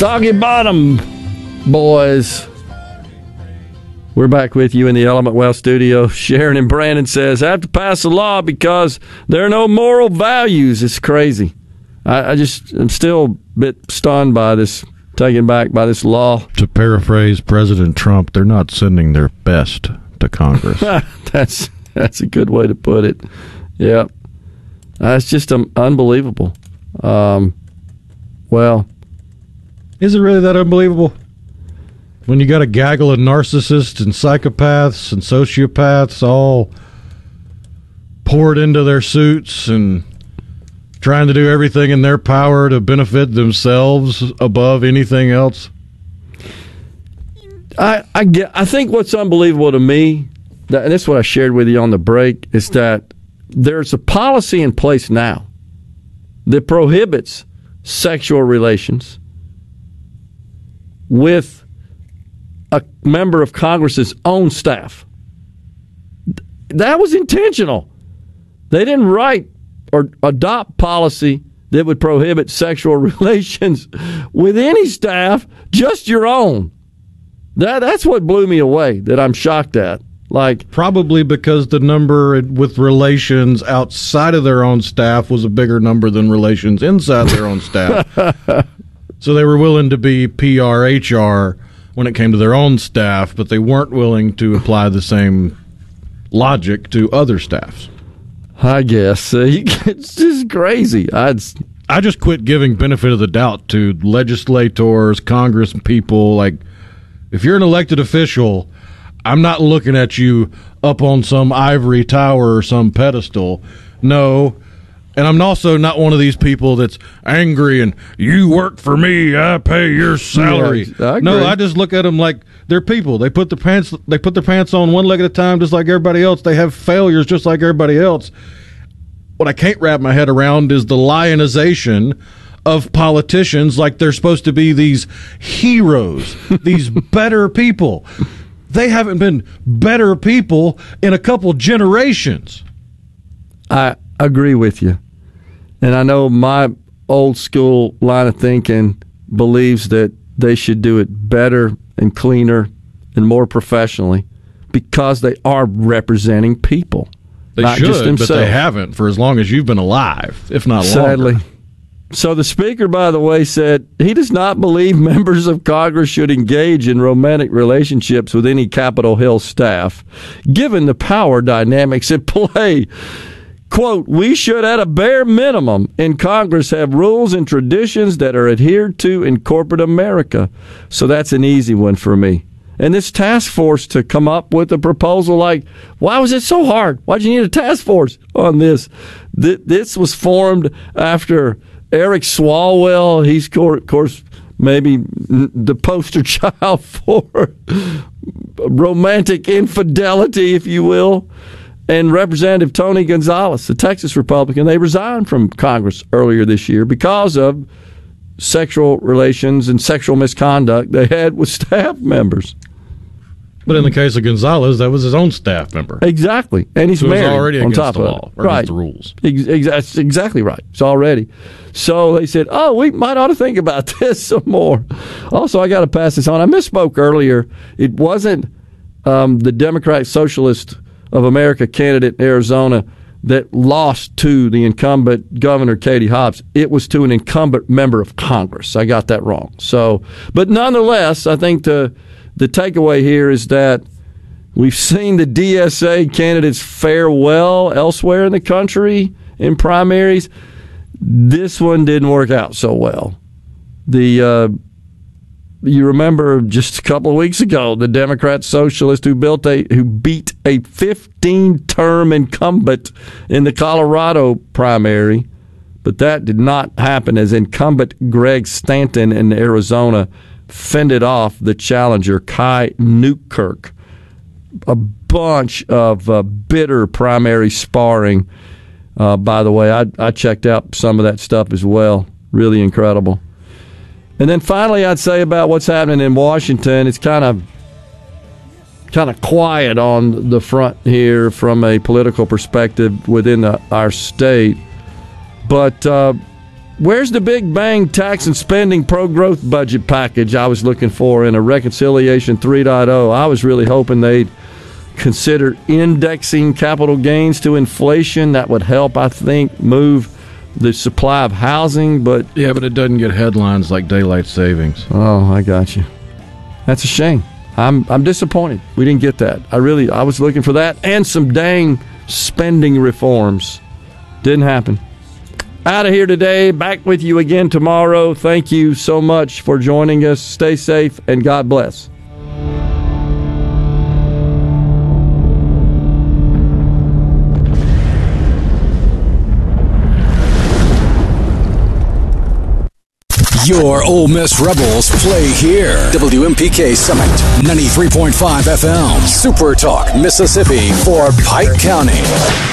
Soggy Bottom, boys. We're back with you in the Element Wealth studio. Sharon and Brandon says, I have to pass a law because there are no moral values. It's crazy. I'm still a bit stunned by this, taken back by this law. To paraphrase President Trump, they're not sending their best to Congress. That's a good way to put it. Yeah. That's just unbelievable. Well, is it really that unbelievable? When you got a gaggle of narcissists and psychopaths and sociopaths all poured into their suits and trying to do everything in their power to benefit themselves above anything else? I think what's unbelievable to me, and this is what I shared with you on the break, is that there's a policy in place now that prohibits sexual relations with a member of Congress's own staff. That was intentional. They didn't write or adopt policy that would prohibit sexual relations with any staff, just your own. That's what blew me away, that I'm shocked at. Probably because the number with relations outside of their own staff was a bigger number than relations inside their own staff. So they were willing to be PR/HR when it came to their own staff, but they weren't willing to apply the same logic to other staffs. I guess. It's just crazy. I just quit giving benefit of the doubt to legislators, Congress people. If you're an elected official, I'm not looking at you up on some ivory tower or some pedestal. No. And I'm also not one of these people that's angry and, you work for me, I pay your salary. Yeah, I just look at them like they're people. They put their pants on one leg at a time just like everybody else. They have failures just like everybody else. What I can't wrap my head around is the lionization of politicians like they're supposed to be these heroes, these better people. They haven't been better people in a couple generations. I agree with you. And I know my old school line of thinking believes that they should do it better and cleaner and more professionally because they are representing people. They should, but they haven't for as long as you've been alive, if not longer. Sadly. So the Speaker, by the way, said he does not believe members of Congress should engage in romantic relationships with any Capitol Hill staff, given the power dynamics at play. Quote, we should at a bare minimum in Congress have rules and traditions that are adhered to in corporate America. So that's an easy one for me. And this task force to come up with a proposal why was it so hard? Why'd you need a task force on this? This was formed after Eric Swalwell, he's, of course, maybe the poster child for romantic infidelity, if you will. And Representative Tony Gonzalez, the Texas Republican, they resigned from Congress earlier this year because of sexual relations and sexual misconduct they had with staff members. But in the case of Gonzalez, that was his own staff member. Exactly. And he's married already on against top the of law, it. or against the rules. That's exactly right. It's already. So they said, we might ought to think about this some more. Also, I got to pass this on. I misspoke earlier. It wasn't the Democratic Socialist of America candidate in Arizona that lost to the incumbent Governor Katie Hobbs. It was to an incumbent member of Congress. I got that wrong. So, but nonetheless, I think the takeaway here is that we've seen the DSA candidates fare well elsewhere in the country in primaries. This one didn't work out so well. You remember just a couple of weeks ago, the Democrat Socialist who beat a 15-term incumbent in the Colorado primary, but that did not happen as incumbent Greg Stanton in Arizona fended off the challenger Kai Newkirk. A bunch of bitter primary sparring. By the way, I checked out some of that stuff as well. Really incredible. And then finally, I'd say about what's happening in Washington, it's kind of quiet on the front here from a political perspective within our state. But Where's the big bang tax and spending pro-growth budget package I was looking for in a Reconciliation 3.0? I was really hoping they'd consider indexing capital gains to inflation. That would help, I think, move the supply of housing. But it doesn't get headlines like daylight savings. Oh, I got you. That's a shame. I'm disappointed we didn't get that. I was looking for that and some dang spending reforms. Didn't happen. Out of here today. Back with you again tomorrow. Thank you so much for joining us. Stay safe and God bless. Your Ole Miss Rebels play here. WMPK Summit, 93.5 FM. Super Talk, Mississippi for Pike County.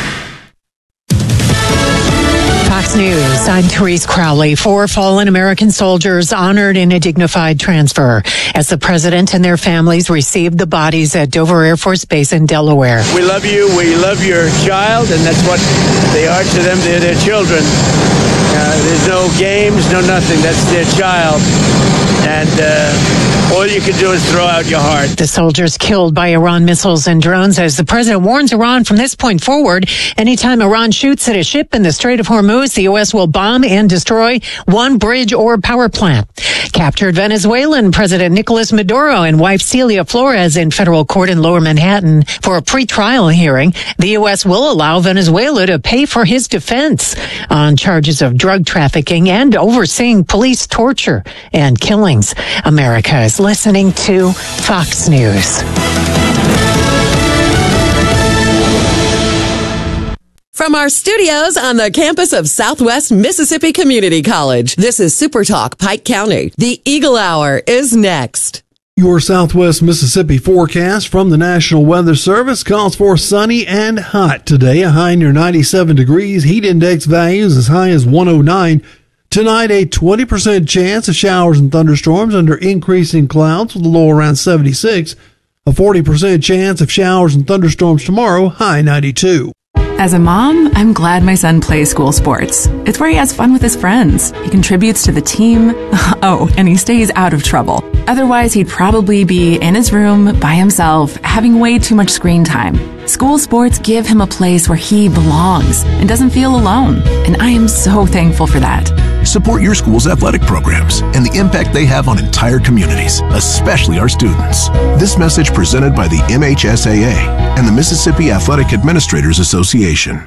Fox News, I'm Therese Crowley. 4 fallen American soldiers honored in a dignified transfer as the president and their families received the bodies at Dover Air Force Base in Delaware. We love you. We love your child, and that's what they are to them. They're their children. There's no games, no nothing. That's their child. And all you can do is throw out your heart. The soldiers killed by Iran missiles and drones as the president warns Iran from this point forward. Anytime Iran shoots at a ship in the Strait of Hormuz, the U.S. will bomb and destroy one bridge or power plant. Captured Venezuelan President Nicolas Maduro and wife Celia Flores in federal court in Lower Manhattan for a pretrial hearing. The U.S. will allow Venezuela to pay for his defense on charges of drug trafficking and overseeing police torture and killings. America is listening to Fox News. From our studios on the campus of Southwest Mississippi Community College, this is Super Talk Pike County. The Eagle Hour is next. Your Southwest Mississippi forecast from the National Weather Service calls for sunny and hot today, a high near 97 degrees, heat index values as high as 109. Tonight, a 20% chance of showers and thunderstorms under increasing clouds with a low around 76. A 40% chance of showers and thunderstorms tomorrow, high 92. As a mom, I'm glad my son plays school sports. It's where he has fun with his friends. He contributes to the team. Oh, and he stays out of trouble. Otherwise, he'd probably be in his room by himself, having way too much screen time. School sports give him a place where he belongs and doesn't feel alone. And I am so thankful for that. Support your school's athletic programs and the impact they have on entire communities, especially our students. This message presented by the MHSAA and the Mississippi Athletic Administrators Association.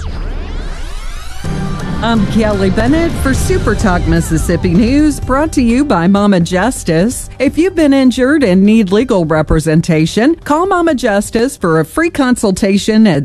I'm Kelly Bennett for Super Talk Mississippi News, brought to you by Mama Justice. If you've been injured and need legal representation, call Mama Justice for a free consultation at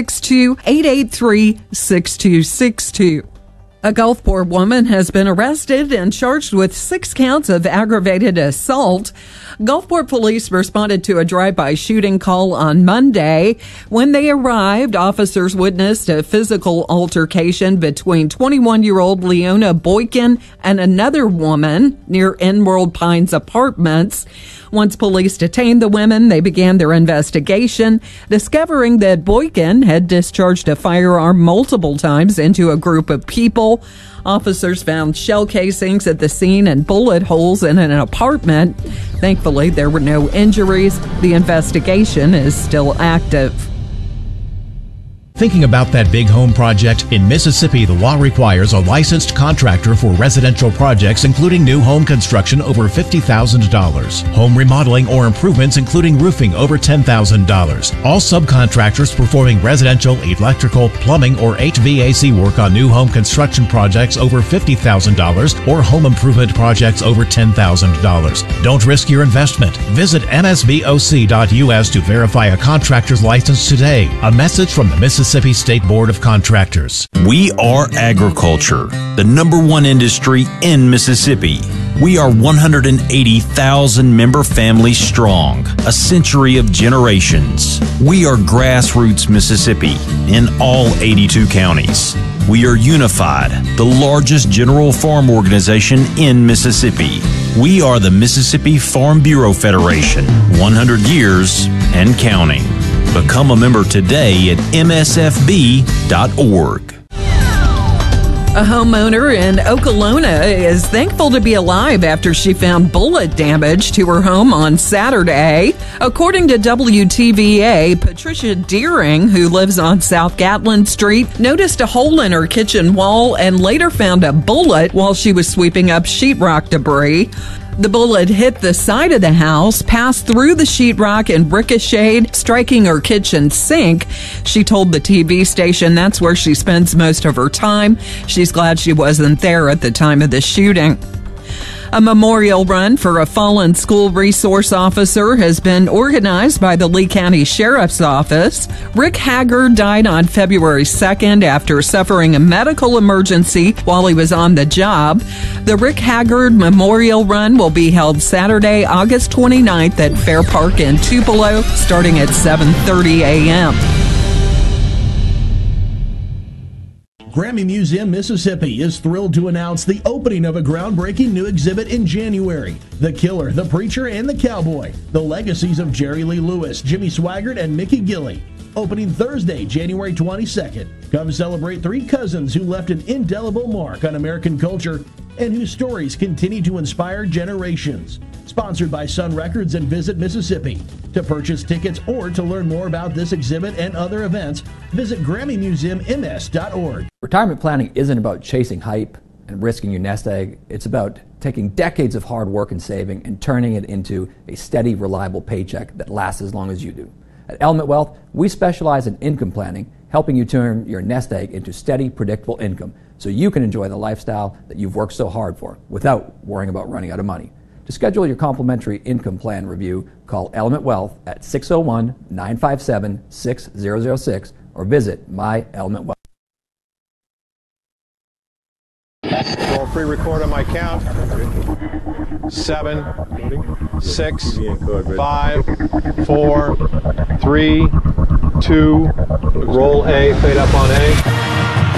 662-883-6262. A Gulfport woman has been arrested and charged with 6 counts of aggravated assault. Gulfport police responded to a drive-by shooting call on Monday. When they arrived, officers witnessed a physical altercation between 21-year-old Leona Boykin and another woman near Enworld Pines Apartments. Once police detained the women, they began their investigation, discovering that Boykin had discharged a firearm multiple times into a group of people. Officers found shell casings at the scene and bullet holes in an apartment. Thankfully, there were no injuries. The investigation is still active. Thinking about that big home project? In Mississippi, the law requires a licensed contractor for residential projects, including new home construction over $50,000. Home remodeling or improvements, including roofing, over $10,000. All subcontractors performing residential, electrical, plumbing, or HVAC work on new home construction projects over $50,000 or home improvement projects over $10,000. Don't risk your investment. Visit msboc.us to verify a contractor's license today. A message from the Mississippi State Board of Contractors. We are agriculture, the #1 industry in Mississippi. We are 180,000 member families strong, a century of generations. We are Grassroots Mississippi in all 82 counties. We are Unified, the largest general farm organization in Mississippi. We are the Mississippi Farm Bureau Federation, 100 years and counting. Become a member today at msfb.org. A homeowner in Okolona is thankful to be alive after she found bullet damage to her home on Saturday. According to WTVA, Patricia Deering, who lives on South Gatlin Street, noticed a hole in her kitchen wall and later found a bullet while she was sweeping up sheetrock debris. The bullet hit the side of the house, passed through the sheetrock and ricocheted, striking her kitchen sink. She told the TV station that's where she spends most of her time. She's glad she wasn't there at the time of the shooting. A memorial run for a fallen school resource officer has been organized by the Lee County Sheriff's Office. Rick Haggard died on February 2nd after suffering a medical emergency while he was on the job. The Rick Haggard Memorial Run will be held Saturday, August 29th at Fair Park in Tupelo, starting at 7:30 a.m. Grammy Museum, Mississippi is thrilled to announce the opening of a groundbreaking new exhibit in January. The Killer, the Preacher, and the Cowboy. The Legacies of Jerry Lee Lewis, Jimmy Swaggart, and Mickey Gilley. Opening Thursday, January 22nd. Come celebrate three cousins who left an indelible mark on American culture and whose stories continue to inspire generations. Sponsored by Sun Records and Visit Mississippi. To purchase tickets or to learn more about this exhibit and other events, visit GrammyMuseumMS.org. Retirement planning isn't about chasing hype and risking your nest egg. It's about taking decades of hard work and saving and turning it into a steady, reliable paycheck that lasts as long as you do. At Element Wealth, we specialize in income planning, helping you turn your nest egg into steady, predictable income so you can enjoy the lifestyle that you've worked so hard for without worrying about running out of money. To schedule your complimentary income plan review, call Element Wealth at 601-957-6006 or visit My Element Wealth. Roll pre-record on my count. 7, 6, 5, 4, 3, 2. Roll A, fade up on A.